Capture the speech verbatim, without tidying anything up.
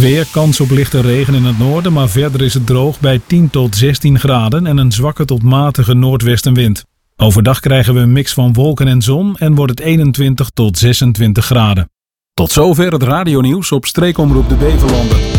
weer, kans op lichte regen in het noorden, maar verder is het droog bij tien tot zestien graden en een zwakke tot matige noordwestenwind. Overdag krijgen we een mix van wolken en zon en wordt het eenentwintig tot zesentwintig graden. Tot zover het radionieuws op Streekomroep de Beverlanden.